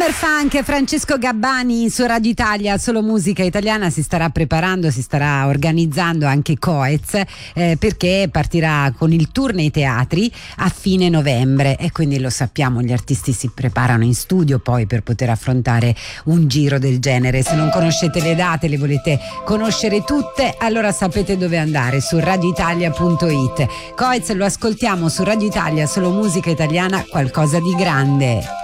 Summer Funk, Francesco Gabbani su Radio Italia, solo musica italiana. Si starà preparando, si starà organizzando anche Coez, perché partirà con il tour nei teatri a fine novembre, e quindi lo sappiamo, gli artisti si preparano in studio poi per poter affrontare un giro del genere. Se non conoscete le date, le volete conoscere tutte, allora sapete dove andare, su radioitalia.it. Coez lo ascoltiamo su Radio Italia, solo musica italiana, qualcosa di grande.